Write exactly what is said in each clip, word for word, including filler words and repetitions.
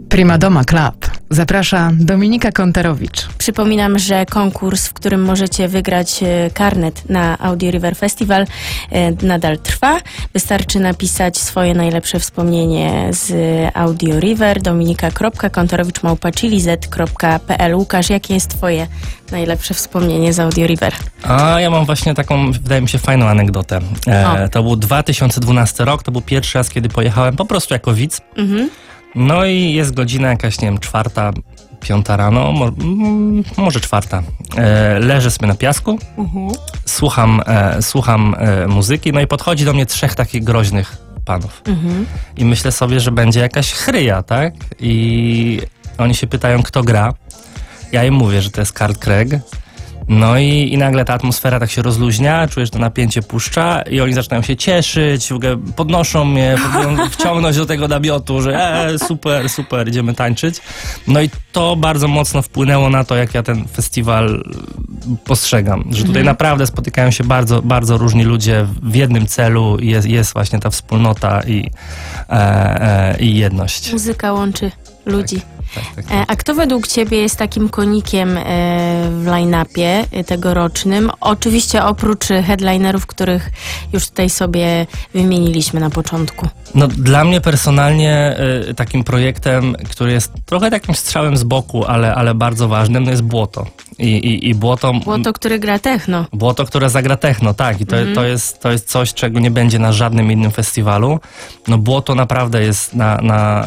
Prima Doma Club. Zaprasza Dominika Kontarowicz. Przypominam, że konkurs, w którym możecie wygrać karnet na Audio River Festival, nadal trwa. Wystarczy napisać swoje najlepsze wspomnienie z Audio River dominika kropka kontarowicz małpa chili z kropka p l. Łukasz, jakie jest twoje najlepsze wspomnienie z Audio River? A ja mam właśnie taką, wydaje mi się, fajną anegdotę. E, to był dwa tysiące dwunasty rok, to był pierwszy raz, kiedy pojechałem po prostu jako widz. Mhm. No i jest godzina jakaś, nie wiem, czwarta, piąta rano, mo, może czwarta. E, leżę sobie na piasku, mhm. słucham, e, słucham e, muzyki, no i podchodzi do mnie trzech takich groźnych panów. Mhm. I myślę sobie, że będzie jakaś chryja, tak? I oni się pytają, kto gra. Ja im mówię, że to jest Carl Craig. No i, i nagle ta atmosfera tak się rozluźnia, czujesz, to napięcie puszcza i oni zaczynają się cieszyć, w ogóle podnoszą mnie, próbują wciągnąć do tego namiotu, że e, super, super, idziemy tańczyć. No i to bardzo mocno wpłynęło na to, jak ja ten festiwal postrzegam, że tutaj mhm. naprawdę spotykają się bardzo, bardzo różni ludzie w jednym celu i jest, jest właśnie ta wspólnota i, e, e, i jedność. Muzyka łączy ludzi. Tak. Tak, tak, tak. A kto według ciebie jest takim konikiem w line-upie tegorocznym? Oczywiście oprócz headlinerów, których już tutaj sobie wymieniliśmy na początku. No dla mnie personalnie y, takim projektem, który jest trochę takim strzałem z boku, ale, ale bardzo ważnym, to jest Błoto. I, i, i Błoto, Błoto, które gra techno. Błoto, które zagra techno, tak. I to, mm. to, jest, to jest coś, czego nie będzie na żadnym innym festiwalu. No Błoto naprawdę jest na, na,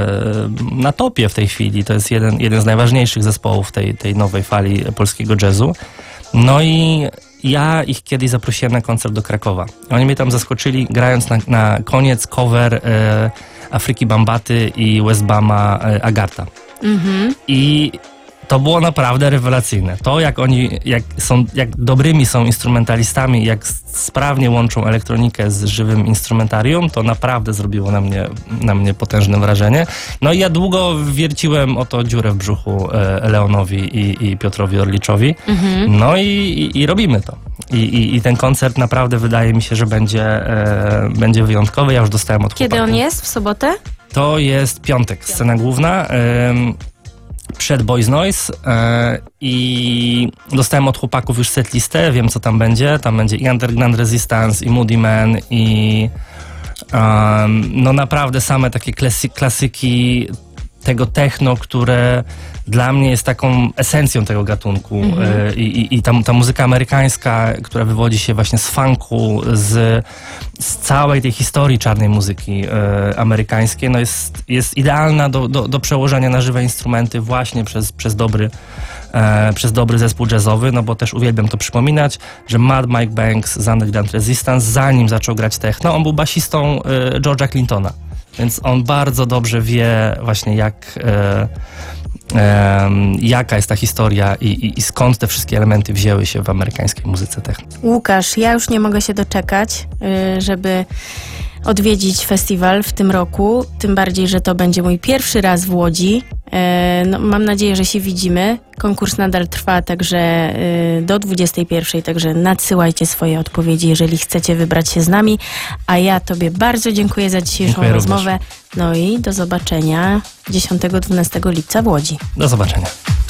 y, na topie w tej chwili. To jest jeden, jeden z najważniejszych zespołów tej, tej nowej fali polskiego jazzu. No i ja ich kiedyś zaprosiłem na koncert do Krakowa. Oni mnie tam zaskoczyli, grając na, na koniec cover e, Afryki Bambaty i Westbama e, Agartha. Mm-hmm. I to było naprawdę rewelacyjne. To, jak oni, jak są, jak dobrymi są instrumentalistami, jak sprawnie łączą elektronikę z żywym instrumentarium, to naprawdę zrobiło na mnie, na mnie potężne wrażenie. No i ja długo wierciłem o to dziurę w brzuchu e, Leonowi i, i Piotrowi Orliczowi. Mhm. No i, i, i robimy to. I, i, I ten koncert naprawdę wydaje mi się, że będzie, e, będzie wyjątkowy. Ja już dostałem od Kiedy chłopaków. on jest? W sobotę? To jest piątek, scena główna. E, przed Boys Noise e, i dostałem od chłopaków już setlistę, wiem co tam będzie. Tam będzie i Underground Resistance, i Moody Man, i um, no naprawdę same takie klasy, klasyki tego techno, które dla mnie jest taką esencją tego gatunku. Mm-hmm. I, i, i ta, ta muzyka amerykańska, która wywodzi się właśnie z funku, z, z całej tej historii czarnej muzyki e, amerykańskiej, no jest, jest idealna do, do, do przełożenia na żywe instrumenty właśnie przez, przez dobry e, przez dobry zespół jazzowy, no bo też uwielbiam to przypominać, że Mad Mike Banks z Underground Resistance, zanim zaczął grać techno, on był basistą e, George'a Clintona. Więc on bardzo dobrze wie właśnie jak, e, e, jaka jest ta historia i, i, i skąd te wszystkie elementy wzięły się w amerykańskiej muzyce techno. Łukasz, ja już nie mogę się doczekać, żeby odwiedzić festiwal w tym roku, tym bardziej, że to będzie mój pierwszy raz w Łodzi. No, mam nadzieję, że się widzimy. Konkurs nadal trwa, także do dwudziestej pierwszej, także nadsyłajcie swoje odpowiedzi, jeżeli chcecie wybrać się z nami. A ja tobie bardzo dziękuję za dzisiejszą dziękuję rozmowę. Również. No i do zobaczenia dziesiątego do dwunastego lipca w Łodzi. Do zobaczenia.